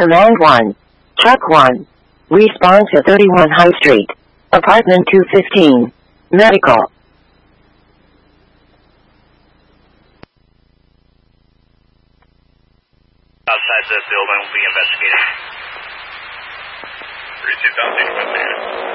Command 1. Truck 1. Respond to 31 High Street. Apartment 215. Medical. Outside the building, we'll be investigating. 32,000 investigated.